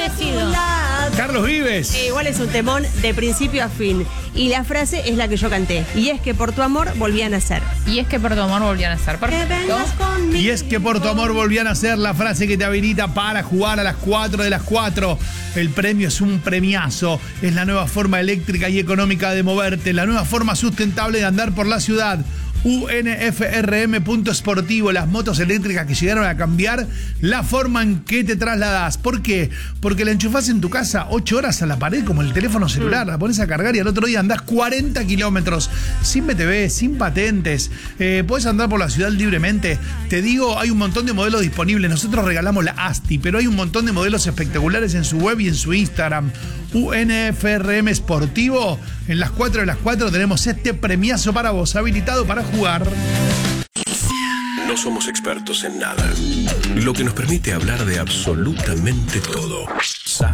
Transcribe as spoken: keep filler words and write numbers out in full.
merecido. Carlos Vives. Eh, igual es un temón de principio a fin. Y la frase es la que yo canté. Y es que por tu amor volví a nacer. Y es que por tu amor volvían a ser. Perfecto. Y es que por tu amor volvían a ser la frase que te habilita para jugar a las cuatro de las cuatro. El premio es un premiazo. Es la nueva forma eléctrica y económica de moverte. La nueva forma sustentable de andar por la ciudad. U N F R M punto Sportivo, las motos eléctricas que llegaron a cambiar la forma en que te trasladas. ¿Por qué? Porque la enchufás en tu casa ocho horas a la pared como el teléfono celular, la pones a cargar y al otro día andás cuarenta kilómetros, sin B T V, sin patentes, eh, podés andar por la ciudad libremente. Te digo, hay un montón de modelos disponibles. Nosotros regalamos la Asti, pero hay un montón de modelos espectaculares en su web y en su Instagram. U N F R M Sportivo, en las cuatro de las cuatro tenemos este premiazo para vos, habilitado para jugar. No somos expertos en nada, lo que nos permite hablar de absolutamente todo.